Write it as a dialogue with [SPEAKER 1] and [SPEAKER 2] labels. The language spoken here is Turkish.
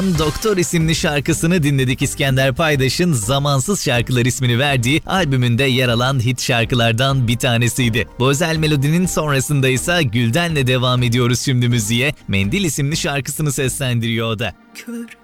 [SPEAKER 1] Doktor isimli şarkısını dinledik. İskender Paydaş'ın Zamansız Şarkılar ismini verdiği albümünde yer alan hit şarkılardan bir tanesiydi. Bu özel melodinin sonrasında ise Gülden'le devam ediyoruz şimdi müziğe. Mendil isimli şarkısını seslendiriyor o da.
[SPEAKER 2] Kör